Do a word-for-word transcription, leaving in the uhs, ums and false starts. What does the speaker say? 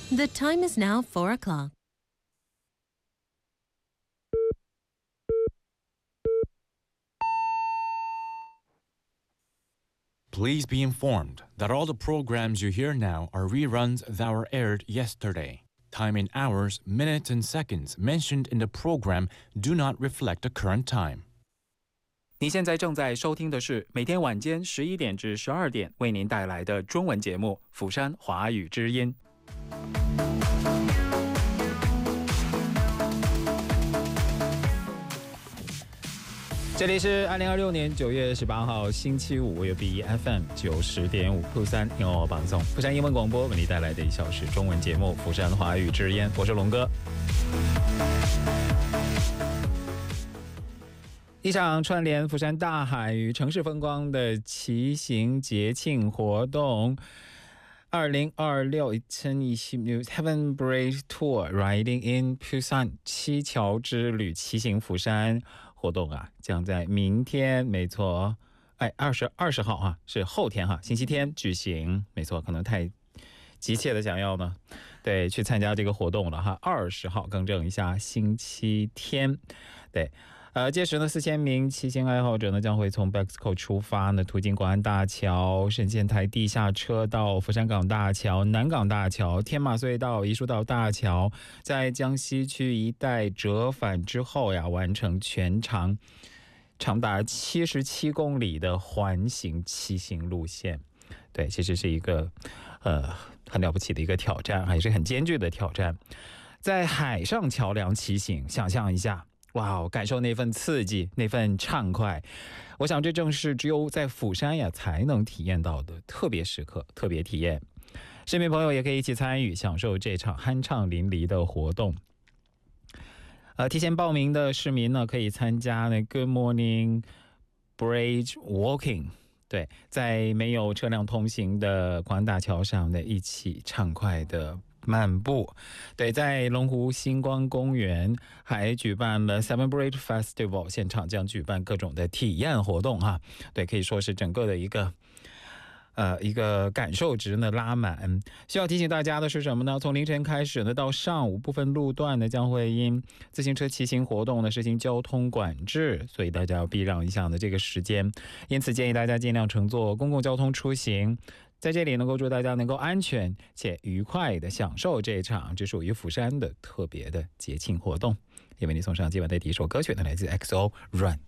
The time is now four o'clock. Please be informed that all the programs you hear now are reruns that were aired yesterday. Time in hours, minutes, and seconds mentioned in the program do not reflect the current time. 你现在正在收听的是每天晚间十一点至十二点为您带来的中文节目《釜山华语之音》。这里是二零二六年九月十八号星期五，由 B F M 九十点五釜山英文放送，釜山英文广播为你带来的一小时中文节目《釜山华语之音》，我是龙哥。一场串联釜山大海与城市风光的骑行节庆活动。二零二六이천이십육 Heaven Bridge Tour Riding in Busan 七桥之旅骑行釜山活动啊，将在明天，没错，哎，二十二十号啊，是后天哈，星期天举行，没错，可能太急切的想要呢，对，去参加这个活动了哈。二十号更正一下，星期天，对。呃，届时呢，四千名骑行爱好者呢将会从 Bexco 出发呢，途经广安大桥、神仙台地下车道、釜山港大桥、南港大桥、天马隧道、宜舒道大桥，在江西区一带折返之后呀，完成全长长达七十七公里的环形骑行路线。对，其实是一个呃很了不起的一个挑战，还是很艰巨的挑战。在海上桥梁骑行，想象一下。哇，感受那份刺激，那份畅快，我想这正是只有在釜山呀才能体验到的特别时刻、特别体验。市民朋友也可以一起参与，享受这场酣畅淋漓的活动。呃，提前报名的市民呢，可以参加那 Good Morning Bridge Walking， 对，在没有车辆通行的广安大桥上的一起畅快的漫步。对，在龙湖星光公园还举办了 Seven Bridge Festival， 现场将举办各种的体验活动哈。对，可以说是整个的一个呃，一个感受值呢拉满。需要提醒大家的是什么呢？从凌晨开始呢，到上午部分路段呢将会因自行车骑行活动呢实行交通管制，所以大家要避让一下的这个时间。因此建议大家尽量乘坐公共交通出行。在这里能够祝大家能够安全且愉快的享受这场只属于釜山的特别的节庆活动。也为你送上今晚的第一首歌曲呢，来自 X O Run。